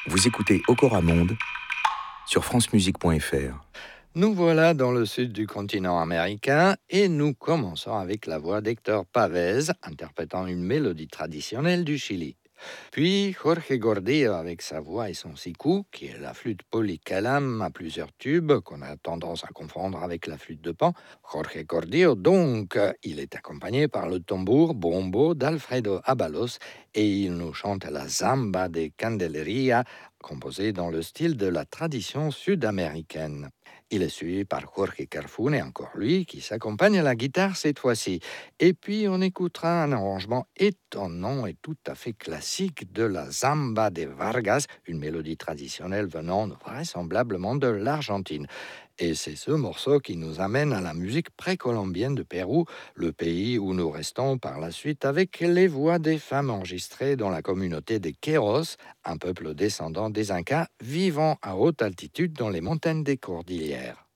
Vous écoutez Okora Monde sur francemusique.fr. Nous voilà dans le sud du continent américain et nous commençons avec la voix d'Héctor Pavez interprétant une mélodie traditionnelle du Chili. Puis Jorge Gordillo avec sa voix et son siku, qui est la flûte polycalam à plusieurs tubes qu'on a tendance à confondre avec la flûte de Pan. Jorge Gordillo donc, il est accompagné par le tambour bombo d'Alfredo Abalos et il nous chante la Zamba de Candeleria, composée dans le style de la tradition sud-américaine. Il est suivi par Jorge Carfune, encore lui, qui s'accompagne à la guitare cette fois-ci. Et puis on écoutera un arrangement étonnant et tout à fait classique de la Zamba de Vargas, une mélodie traditionnelle venant vraisemblablement de l'Argentine. Et c'est ce morceau qui nous amène à la musique précolombienne de Pérou, le pays où nous restons par la suite avec les voix des femmes enregistrées dans la communauté des Queros, un peuple descendant des Incas vivant à haute altitude dans les montagnes des Cordillères.